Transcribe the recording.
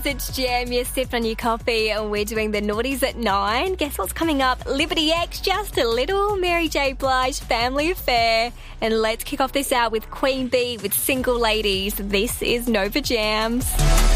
It's Jam, you're sipping on your coffee, and we're doing the Naughties at 9. Guess what's coming up? Liberty X, Just a Little, Mary J. Blige, Family Affair. And let's kick off this hour with Queen Bee with Single Ladies. This is Nova Jams.